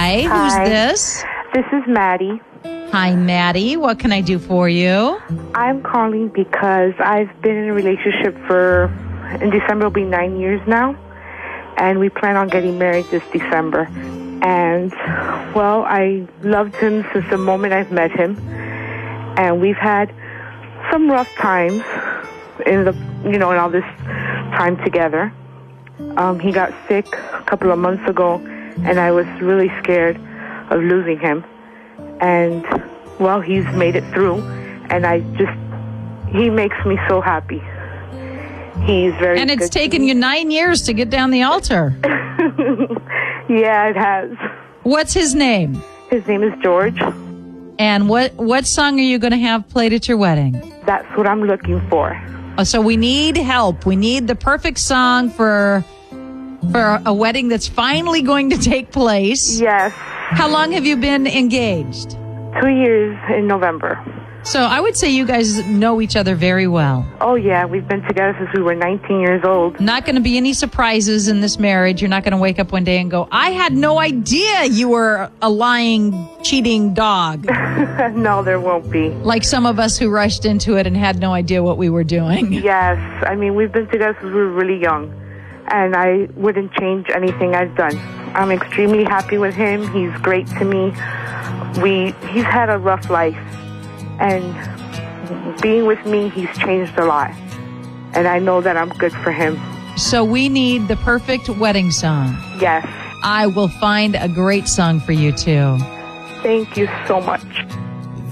Hi, who's this? This is Maddie. Hi, Maddie. What can I do for you? I'm calling because I've been in a relationship in December will be 9 years now, and we plan on getting married this December. And, well, I loved him since the moment I've met him, and we've had some rough times in all this time together. He got sick a couple of months ago, and I was really scared of losing him. And, well, he's made it through, and he makes me so happy. He's very And it's good taken you 9 years to get down the altar. Yeah, it has. What's his name? His name is George. And what song are you going to have played at your wedding? That's what I'm looking for. So we need help. We need the perfect song for a wedding that's finally going to take place. Yes. How long have you been engaged? 2 years in November. So I would say you guys know each other very well. Oh, yeah. We've been together since we were 19 years old. Not going to be any surprises in this marriage. You're not going to wake up one day and go, I had no idea you were a lying, cheating dog. No, there won't be. Like some of us who rushed into it and had no idea what we were doing. Yes. I mean, we've been together since we were really young, and I wouldn't change anything I've done. I'm extremely happy with him. He's great to me. He's had a rough life, and being with me, he's changed a lot. And I know that I'm good for him. So we need the perfect wedding song. Yes. I will find a great song for you, too. Thank you so much.